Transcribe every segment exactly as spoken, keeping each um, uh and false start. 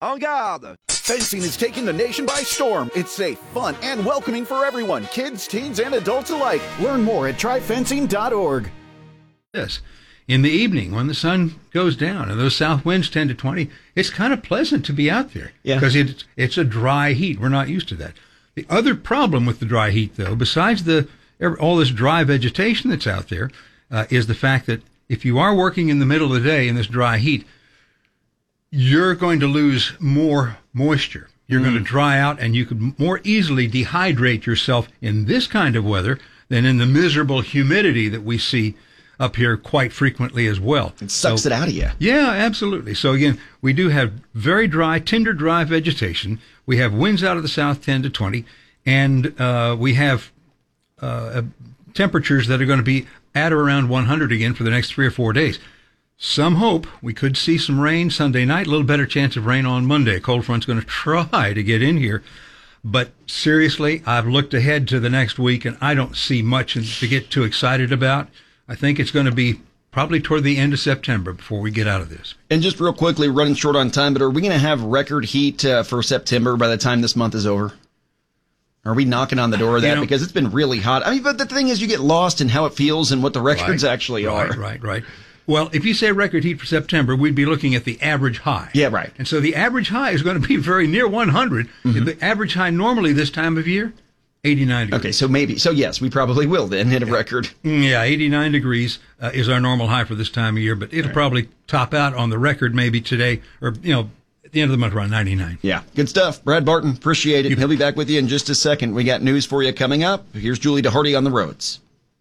En garde! Fencing is taking the nation by storm. It's safe, fun, and welcoming for everyone, kids, teens, and adults alike. Learn more at try fencing dot org. Yes. In the evening, when the sun goes down and those south winds ten to twenty, it's kind of pleasant to be out there. Yeah. Because it's, it's a dry heat. We're not used to that. The other problem with the dry heat, though, besides the all this dry vegetation that's out there, uh, is the fact that if you are working in the middle of the day in this dry heat, you're going to lose more moisture. You're mm. going to dry out, and you could more easily dehydrate yourself in this kind of weather than in the miserable humidity that we see up here quite frequently as well. It sucks so, it out of you. Yeah, absolutely. So again, we do have very dry, tinder dry vegetation. We have winds out of the south ten to twenty, and uh, we have uh, temperatures that are going to be at or around one hundred again for the next three or four days. Some hope we could see some rain Sunday night, a little better chance of rain on Monday. Cold front's going to try to get in here. But seriously, I've looked ahead to the next week, and I don't see much to get too excited about. I think it's going to be probably toward the end of September before we get out of this. And just real quickly, running short on time, but are we going to have record heat uh, for September by the time this month is over? Are we knocking on the door of that? You know, because it's been really hot. I mean, but the thing is, you get lost in how it feels and what the records right, actually right, are. Right, right, right. Well, if you say record heat for September, we'd be looking at the average high. Yeah, right. And so the average high is going to be very near one hundred. Mm-hmm. The average high normally this time of year, eighty-nine degrees. Okay, so maybe. So, yes, we probably will then hit a yeah. record. Yeah, eighty-nine degrees uh, is our normal high for this time of year, but it'll right. probably top out on the record maybe today or, you know, at the end of the month around ninety-nine. Yeah, good stuff. Brad Barton, appreciate it. You He'll be back with you in just a second. We got news for you coming up. Here's Julie DeHardy on the roads.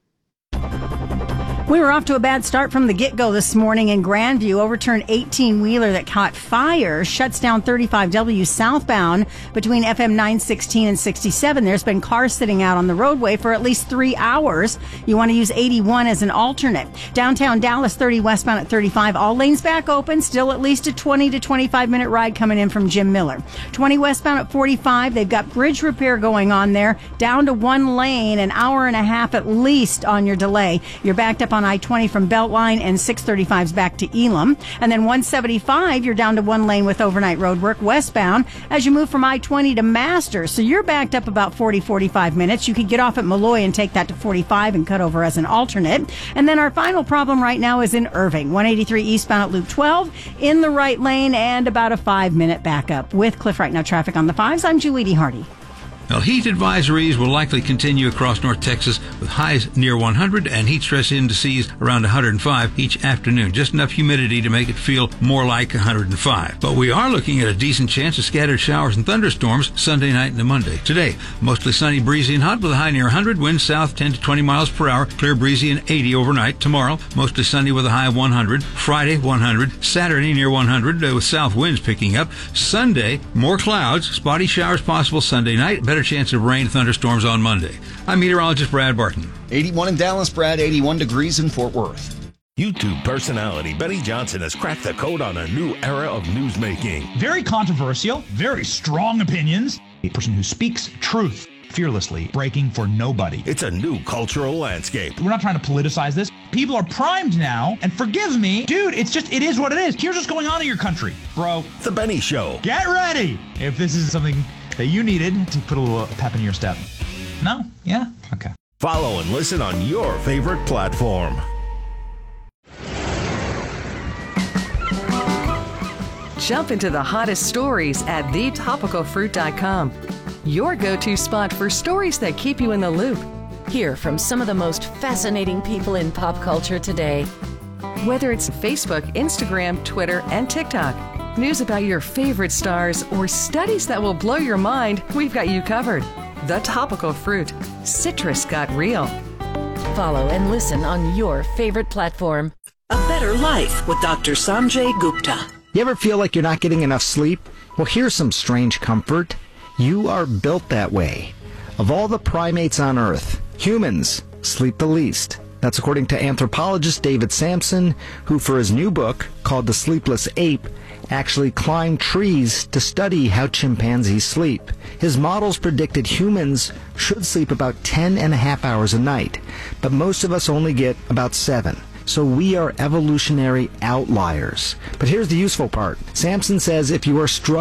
We were off to a bad start from the get-go this morning in Grandview. Overturned eighteen-wheeler that caught fire, shuts down thirty-five W southbound between F M nine sixteen and sixty-seven. There's been cars sitting out on the roadway for at least three hours. You want to use eighty-one as an alternate. Downtown Dallas, thirty westbound at thirty-five. All lanes back open. Still at least a twenty to twenty-five minute ride coming in from Jim Miller. twenty westbound at forty-five. They've got bridge repair going on there. Down to one lane, an hour and a half at least on your delay. You're backed up on I twenty from Beltline, and six thirty-five's back to Elam. And then one seventy-five, you're down to one lane with overnight road work westbound as you move from I twenty to Masters. So you're backed up about forty, forty-five minutes. You could get off at Malloy and take that to forty-five and cut over as an alternate. And then our final problem right now is in Irving. one eighty-three eastbound at Loop twelve in the right lane and about a five minute backup. With Cliff Right Now traffic on the fives, I'm Julie DeHardy. Well, heat advisories will likely continue across North Texas with highs near one hundred and heat stress indices around one hundred five each afternoon. Just enough humidity to make it feel more like one hundred five. But we are looking at a decent chance of scattered showers and thunderstorms Sunday night into Monday. Today, mostly sunny, breezy, and hot with a high near one hundred. Winds south ten to twenty miles per hour. Clear, breezy, and eighty overnight. Tomorrow, mostly sunny with a high of one hundred. Friday, one hundred. Saturday, near one hundred uh, with south winds picking up. Sunday, more clouds. Spotty showers possible Sunday night. Better chance of rain and thunderstorms on Monday. I'm meteorologist Brad Barton. eighty-one in Dallas, Brad, eighty-one degrees in Fort Worth. YouTube personality Benny Johnson has cracked the code on a new era of newsmaking. Very controversial, very strong opinions. A person who speaks truth fearlessly, breaking for nobody. It's a new cultural landscape. We're not trying to politicize this. People are primed now, and forgive me, dude, it's just, it is what it is. Here's what's going on in your country, bro. The Benny Show. Get ready if this is something that you needed to put a little pep in your step. No? Yeah? Okay. Follow and listen on your favorite platform. Jump into the hottest stories at the topical fruit dot com. Your go-to spot for stories that keep you in the loop. Hear from some of the most fascinating people in pop culture today. Whether it's Facebook, Instagram, Twitter, and TikTok, news about your favorite stars, or studies that will blow your mind, we've got you covered. The Topical Fruit. Citrus got real. Follow and listen on your favorite platform. A Better Life with Doctor Sanjay Gupta. You ever feel like you're not getting enough sleep? Well, here's some strange comfort. You are built that way. Of all the primates on Earth, humans sleep the least. That's according to anthropologist David Sampson, who for his new book, called The Sleepless Ape, actually climbed trees to study how chimpanzees sleep. His models predicted humans should sleep about ten and a half hours a night, but most of us only get about seven. So we are evolutionary outliers. But here's the useful part. Sampson says if you are struggling